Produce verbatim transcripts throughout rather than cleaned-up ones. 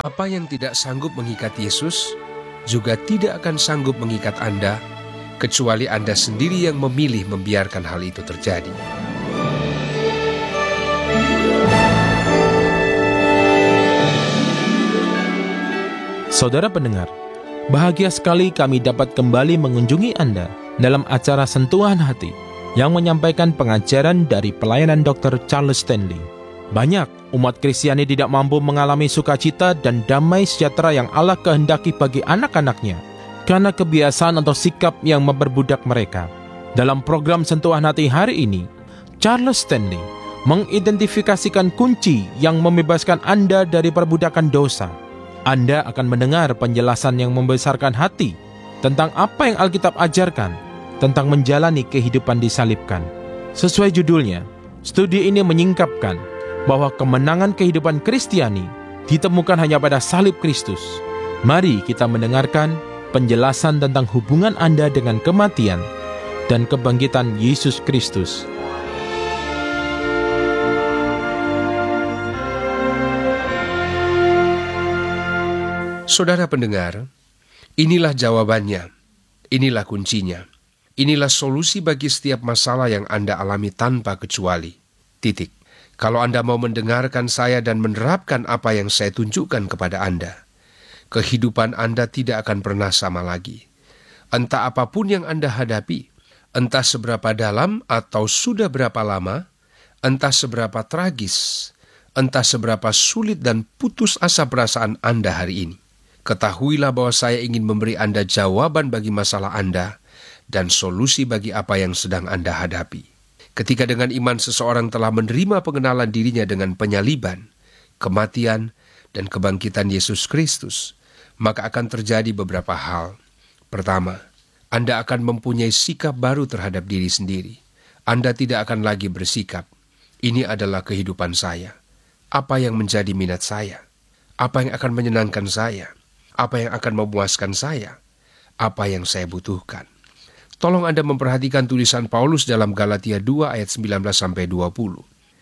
Apa yang tidak sanggup mengikat Yesus, juga tidak akan sanggup mengikat Anda, kecuali Anda sendiri yang memilih membiarkan hal itu terjadi. Saudara pendengar, bahagia sekali kami dapat kembali mengunjungi Anda dalam acara Sentuhan Hati yang menyampaikan pengajaran dari pelayanan dokter Charles Stanley. Banyak umat Kristiani tidak mampu mengalami sukacita dan damai sejahtera yang Allah kehendaki bagi anak-anaknya karena kebiasaan atau sikap yang memperbudak mereka. Dalam program Sentuhan Hati hari ini, Charles Stanley mengidentifikasikan kunci yang membebaskan Anda dari perbudakan dosa. Anda akan mendengar penjelasan yang membesarkan hati tentang apa yang Alkitab ajarkan tentang menjalani kehidupan disalibkan. Sesuai judulnya, studi ini menyingkapkan bahwa kemenangan kehidupan Kristiani ditemukan hanya pada salib Kristus. Mari kita mendengarkan penjelasan tentang hubungan Anda dengan kematian dan kebangkitan Yesus Kristus. Saudara pendengar, inilah jawabannya, inilah kuncinya, inilah solusi bagi setiap masalah yang Anda alami tanpa kecuali. Titik. Kalau Anda mau mendengarkan saya dan menerapkan apa yang saya tunjukkan kepada Anda, kehidupan Anda tidak akan pernah sama lagi. Entah apapun yang Anda hadapi, entah seberapa dalam atau sudah berapa lama, entah seberapa tragis, entah seberapa sulit dan putus asa perasaan Anda hari ini, ketahuilah bahwa saya ingin memberi Anda jawaban bagi masalah Anda dan solusi bagi apa yang sedang Anda hadapi. Ketika dengan iman seseorang telah menerima pengenalan dirinya dengan penyaliban, kematian, dan kebangkitan Yesus Kristus, maka akan terjadi beberapa hal. Pertama, Anda akan mempunyai sikap baru terhadap diri sendiri. Anda tidak akan lagi bersikap, ini adalah kehidupan saya. Apa yang menjadi minat saya? Apa yang akan menyenangkan saya? Apa yang akan memuaskan saya? Apa yang saya butuhkan? Tolong Anda memperhatikan tulisan Paulus dalam Galatia dua ayat sembilan belas sampai dua puluh.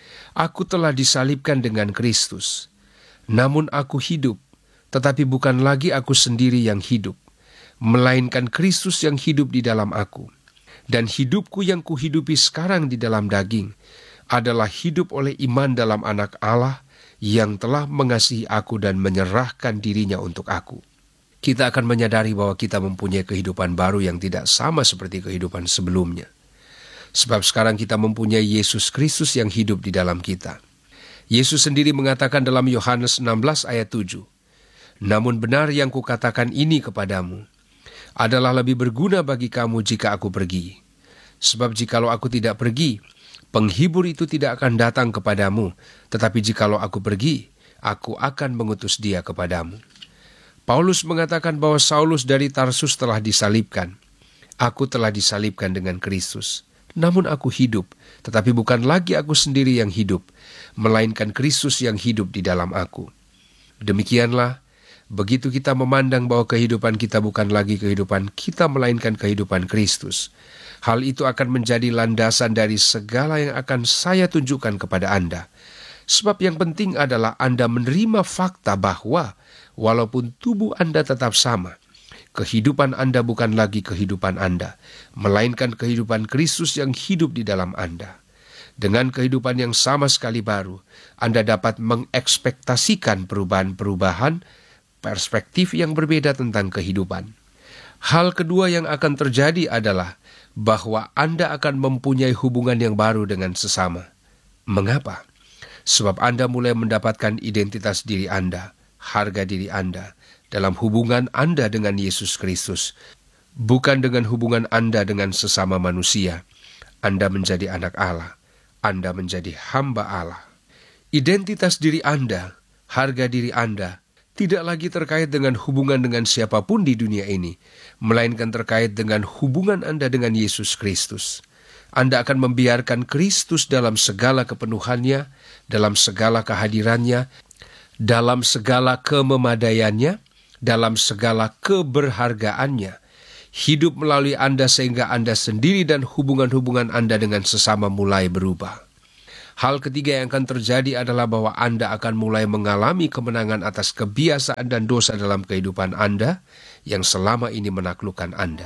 Aku telah disalibkan dengan Kristus, namun aku hidup, tetapi bukan lagi aku sendiri yang hidup, melainkan Kristus yang hidup di dalam aku. Dan hidupku yang kuhidupi sekarang di dalam daging, adalah hidup oleh iman dalam Anak Allah yang telah mengasihi aku dan menyerahkan dirinya untuk aku. Kita akan menyadari bahwa kita mempunyai kehidupan baru yang tidak sama seperti kehidupan sebelumnya. Sebab sekarang kita mempunyai Yesus Kristus yang hidup di dalam kita. Yesus sendiri mengatakan dalam Yohanes enam belas ayat tujuh, "Namun benar yang kukatakan ini kepadamu, adalah lebih berguna bagi kamu jika aku pergi. Sebab jikalau aku tidak pergi, penghibur itu tidak akan datang kepadamu, tetapi jikalau aku pergi, aku akan mengutus dia kepadamu." Paulus mengatakan bahwa Saulus dari Tarsus telah disalibkan. Aku telah disalibkan dengan Kristus. Namun aku hidup, tetapi bukan lagi aku sendiri yang hidup, melainkan Kristus yang hidup di dalam aku. Demikianlah, begitu kita memandang bahwa kehidupan kita bukan lagi kehidupan kita, melainkan kehidupan Kristus, hal itu akan menjadi landasan dari segala yang akan saya tunjukkan kepada Anda. Sebab yang penting adalah Anda menerima fakta bahwa walaupun tubuh Anda tetap sama, kehidupan Anda bukan lagi kehidupan Anda, melainkan kehidupan Kristus yang hidup di dalam Anda. Dengan kehidupan yang sama sekali baru, Anda dapat mengekspektasikan perubahan-perubahan perspektif yang berbeda tentang kehidupan. Hal kedua yang akan terjadi adalah bahwa Anda akan mempunyai hubungan yang baru dengan sesama. Mengapa? Sebab Anda mulai mendapatkan identitas diri Anda, harga diri Anda, dalam hubungan Anda dengan Yesus Kristus, bukan dengan hubungan Anda dengan sesama manusia. Anda menjadi anak Allah, Anda menjadi hamba Allah. Identitas diri Anda, harga diri Anda, tidak lagi terkait dengan hubungan dengan siapapun di dunia ini, melainkan terkait dengan hubungan Anda dengan Yesus Kristus. Anda akan membiarkan Kristus dalam segala kepenuhannya, dalam segala kehadirannya, dalam segala kememadaiannya, dalam segala keberhargaannya, hidup melalui Anda sehingga Anda sendiri dan hubungan-hubungan Anda dengan sesama mulai berubah. Hal ketiga yang akan terjadi adalah bahwa Anda akan mulai mengalami kemenangan atas kebiasaan dan dosa dalam kehidupan Anda yang selama ini menaklukkan Anda.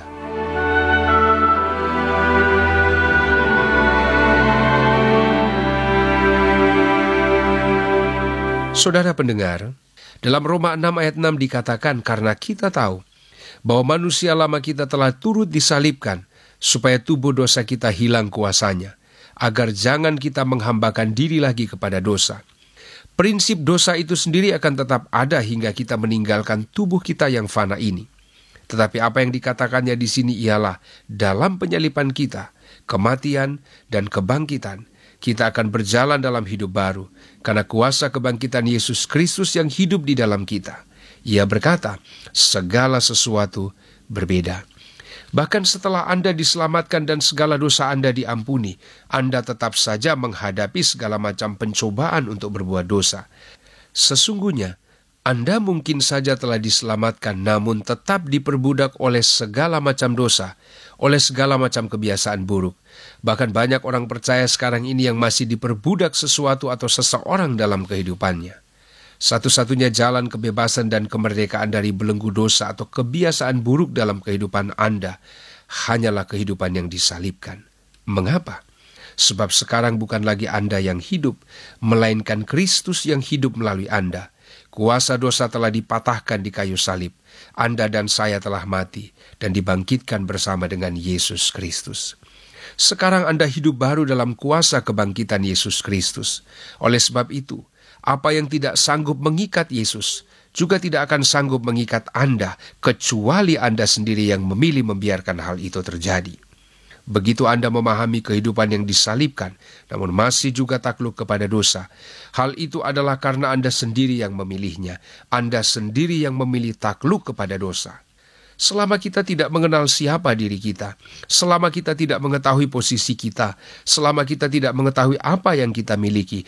Saudara pendengar, dalam Roma enam ayat enam dikatakan, karena kita tahu bahwa manusia lama kita telah turut disalibkan, supaya tubuh dosa kita hilang kuasanya, agar jangan kita menghambakan diri lagi kepada dosa. Prinsip dosa itu sendiri akan tetap ada hingga kita meninggalkan tubuh kita yang fana ini. Tetapi apa yang dikatakannya di sini ialah dalam penyalipan kita, kematian dan kebangkitan, kita akan berjalan dalam hidup baru, karena kuasa kebangkitan Yesus Kristus yang hidup di dalam kita. Ia berkata, segala sesuatu berbeda. Bahkan setelah Anda diselamatkan dan segala dosa Anda diampuni, Anda tetap saja menghadapi segala macam pencobaan untuk berbuat dosa. Sesungguhnya, Anda mungkin saja telah diselamatkan, namun tetap diperbudak oleh segala macam dosa, oleh segala macam kebiasaan buruk. Bahkan banyak orang percaya sekarang ini yang masih diperbudak sesuatu atau seseorang dalam kehidupannya. Satu-satunya jalan kebebasan dan kemerdekaan dari belenggu dosa atau kebiasaan buruk dalam kehidupan Anda hanyalah kehidupan yang disalibkan. Mengapa? Sebab sekarang bukan lagi Anda yang hidup, melainkan Kristus yang hidup melalui Anda. Kuasa dosa telah dipatahkan di kayu salib. Anda dan saya telah mati dan dibangkitkan bersama dengan Yesus Kristus. Sekarang Anda hidup baru dalam kuasa kebangkitan Yesus Kristus. Oleh sebab itu, apa yang tidak sanggup mengikat Yesus juga tidak akan sanggup mengikat Anda, kecuali Anda sendiri yang memilih membiarkan hal itu terjadi. Begitu Anda memahami kehidupan yang disalibkan, namun masih juga takluk kepada dosa, hal itu adalah karena Anda sendiri yang memilihnya. Anda sendiri yang memilih takluk kepada dosa. Selama kita tidak mengenal siapa diri kita, selama kita tidak mengetahui posisi kita, selama kita tidak mengetahui apa yang kita miliki,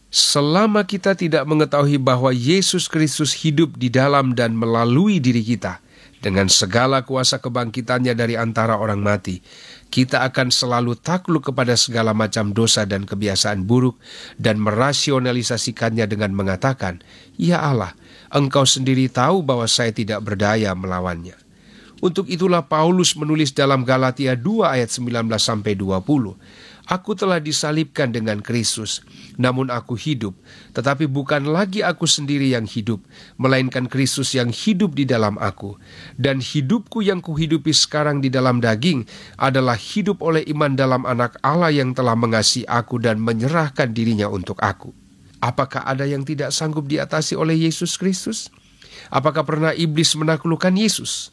selama kita tidak mengetahui bahwa Yesus Kristus hidup di dalam dan melalui diri kita, dengan segala kuasa kebangkitannya dari antara orang mati, kita akan selalu takluk kepada segala macam dosa dan kebiasaan buruk dan merasionalisasikannya dengan mengatakan, "Ya Allah, Engkau sendiri tahu bahwa saya tidak berdaya melawannya." Untuk itulah Paulus menulis dalam Galatia dua ayat sembilan belas sampai dua puluh, "Aku telah disalibkan dengan Kristus, namun aku hidup, tetapi bukan lagi aku sendiri yang hidup, melainkan Kristus yang hidup di dalam aku. Dan hidupku yang kuhidupi sekarang di dalam daging adalah hidup oleh iman dalam Anak Allah yang telah mengasihi aku dan menyerahkan dirinya untuk aku." Apakah ada yang tidak sanggup diatasi oleh Yesus Kristus? Apakah pernah iblis menaklukkan Yesus?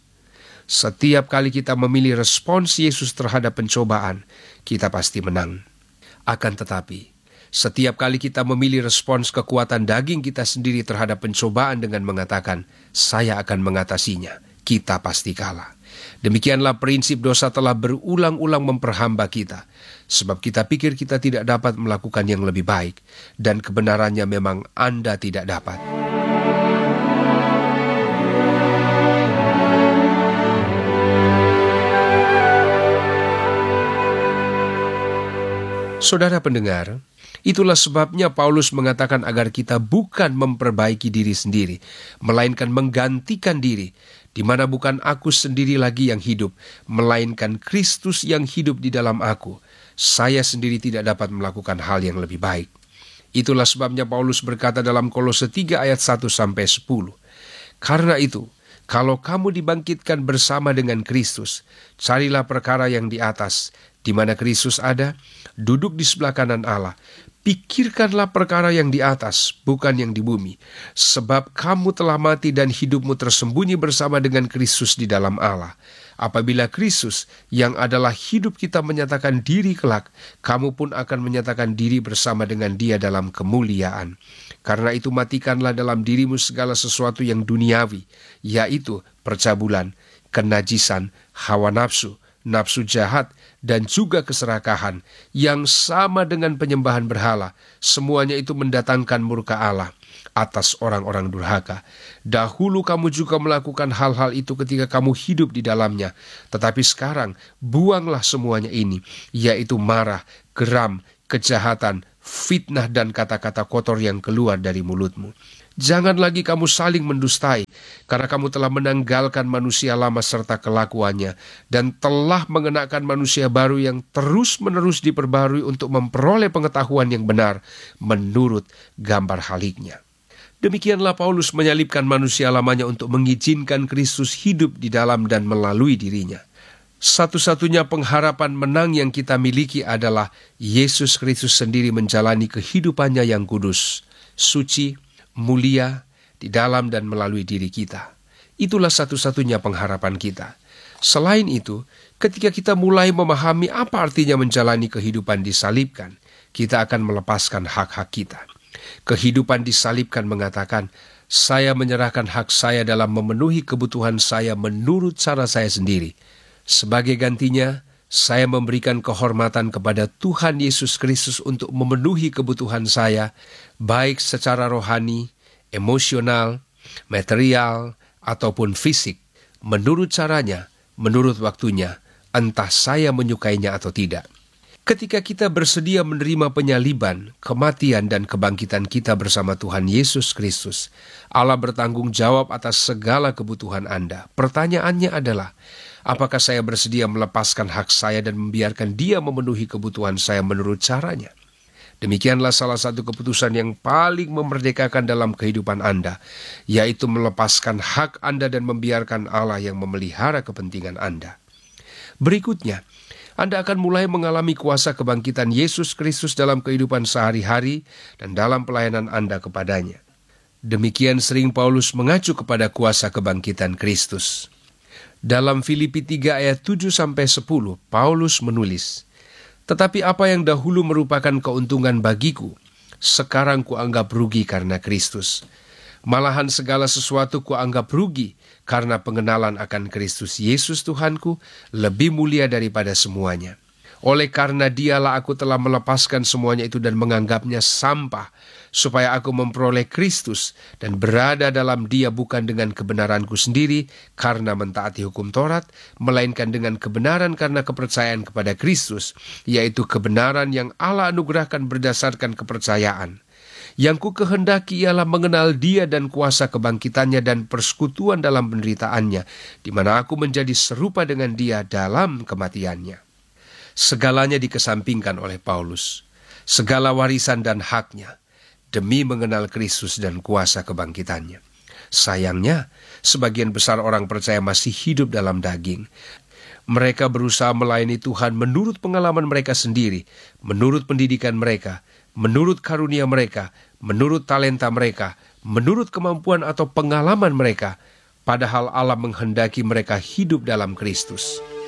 Setiap kali kita memilih respons Yesus terhadap pencobaan, kita pasti menang. Akan tetapi, setiap kali kita memilih respons kekuatan daging kita sendiri terhadap pencobaan dengan mengatakan, "Saya akan mengatasinya," kita pasti kalah. Demikianlah prinsip dosa telah berulang-ulang memperhamba kita, sebab kita pikir kita tidak dapat melakukan yang lebih baik, dan kebenarannya memang Anda tidak dapat. Saudara pendengar, itulah sebabnya Paulus mengatakan agar kita bukan memperbaiki diri sendiri, melainkan menggantikan diri, di mana bukan aku sendiri lagi yang hidup, melainkan Kristus yang hidup di dalam aku. Saya sendiri tidak dapat melakukan hal yang lebih baik. Itulah sebabnya Paulus berkata dalam Kolose tiga ayat satu sampai sepuluh, "Karena itu, kalau kamu dibangkitkan bersama dengan Kristus, carilah perkara yang di atas, di mana Kristus ada, duduk di sebelah kanan Allah. Pikirkanlah perkara yang di atas, bukan yang di bumi. Sebab kamu telah mati dan hidupmu tersembunyi bersama dengan Kristus di dalam Allah. Apabila Kristus, yang adalah hidup kita, menyatakan diri kelak, kamu pun akan menyatakan diri bersama dengan Dia dalam kemuliaan. Karena itu matikanlah dalam dirimu segala sesuatu yang duniawi, yaitu percabulan, kenajisan, hawa nafsu, nafsu jahat, dan juga keserakahan, yang sama dengan penyembahan berhala. Semuanya itu mendatangkan murka Allah atas orang-orang durhaka. Dahulu kamu juga melakukan hal-hal itu ketika kamu hidup di dalamnya. Tetapi sekarang buanglah semuanya ini, yaitu marah, geram, kejahatan, fitnah dan kata-kata kotor yang keluar dari mulutmu. Jangan lagi kamu saling mendustai, karena kamu telah menanggalkan manusia lama serta kelakuannya, dan telah mengenakan manusia baru yang terus-menerus diperbarui untuk memperoleh pengetahuan yang benar menurut gambar haliknya. Demikianlah Paulus menyalibkan manusia lamanya untuk mengizinkan Kristus hidup di dalam dan melalui dirinya. Satu-satunya pengharapan menang yang kita miliki adalah Yesus Kristus sendiri menjalani kehidupannya yang kudus, suci, mulia di dalam dan melalui diri kita. Itulah satu-satunya pengharapan kita. Selain itu, ketika kita mulai memahami apa artinya menjalani kehidupan disalibkan, kita akan melepaskan hak-hak kita. Kehidupan disalibkan mengatakan, saya menyerahkan hak saya dalam memenuhi kebutuhan saya menurut cara saya sendiri. Sebagai gantinya, saya memberikan kehormatan kepada Tuhan Yesus Kristus untuk memenuhi kebutuhan saya, baik secara rohani, emosional, material, ataupun fisik, menurut caranya, menurut waktunya, entah saya menyukainya atau tidak. Ketika kita bersedia menerima penyaliban, kematian, dan kebangkitan kita bersama Tuhan Yesus Kristus, Allah bertanggung jawab atas segala kebutuhan Anda. Pertanyaannya adalah, apakah saya bersedia melepaskan hak saya dan membiarkan Dia memenuhi kebutuhan saya menurut caranya? Demikianlah salah satu keputusan yang paling memerdekakan dalam kehidupan Anda, yaitu melepaskan hak Anda dan membiarkan Allah yang memelihara kepentingan Anda. Berikutnya, Anda akan mulai mengalami kuasa kebangkitan Yesus Kristus dalam kehidupan sehari-hari dan dalam pelayanan Anda kepadanya. Demikian sering Paulus mengacu kepada kuasa kebangkitan Kristus. Dalam Filipi tiga ayat tujuh sampai sepuluh, Paulus menulis, tetapi apa yang dahulu merupakan keuntungan bagiku, sekarang kuanggap rugi karena Kristus. Malahan segala sesuatu kuanggap rugi karena pengenalan akan Kristus Yesus Tuhanku lebih mulia daripada semuanya. Oleh karena Dialah aku telah melepaskan semuanya itu dan menganggapnya sampah, supaya aku memperoleh Kristus dan berada dalam Dia bukan dengan kebenaranku sendiri karena mentaati hukum Taurat, melainkan dengan kebenaran karena kepercayaan kepada Kristus, yaitu kebenaran yang Allah anugerahkan berdasarkan kepercayaan. Yang ku kehendaki ialah mengenal Dia dan kuasa kebangkitannya dan persekutuan dalam penderitaannya, di mana aku menjadi serupa dengan Dia dalam kematiannya. Segalanya dikesampingkan oleh Paulus, segala warisan dan haknya, demi mengenal Kristus dan kuasa kebangkitannya. Sayangnya, sebagian besar orang percaya masih hidup dalam daging. Mereka berusaha melayani Tuhan menurut pengalaman mereka sendiri, menurut pendidikan mereka, menurut karunia mereka, menurut talenta mereka, menurut kemampuan atau pengalaman mereka, padahal Allah menghendaki mereka hidup dalam Kristus.